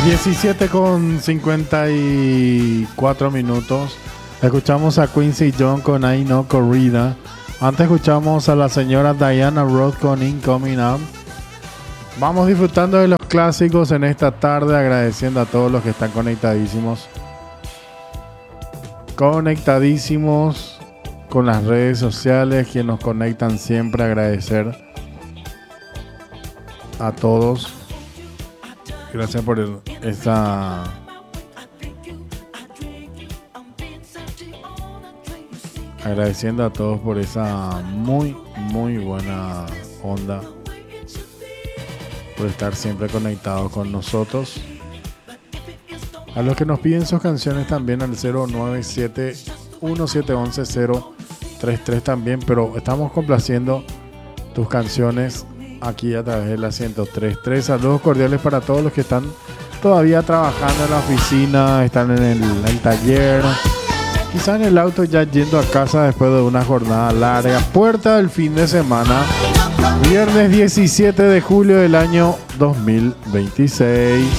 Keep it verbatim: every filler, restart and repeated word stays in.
diecisiete con cincuenta y cuatro minutos. Escuchamos a Quincy Jones con I No Corrida. Antes escuchamos a la señora Diana Ross con Incoming Up. Vamos disfrutando de los clásicos en esta tarde, agradeciendo a todos los que están conectadísimos. Conectadísimos con las redes sociales, quienes nos conectan siempre. Agradecer a todos. Gracias por el, esa agradeciendo a todos por esa muy muy buena onda, por estar siempre conectados con nosotros. A los que nos piden sus canciones también al cero nueve siete uno siete uno uno cero tres tres también, pero estamos complaciendo tus canciones aquí a través de la ciento tres punto tres. Saludos cordiales para todos los que están todavía trabajando en la oficina, están en el, en el taller, quizá en el auto ya yendo a casa después de una jornada larga. Puerta del fin de semana, viernes diecisiete de julio del año dos mil veintiséis.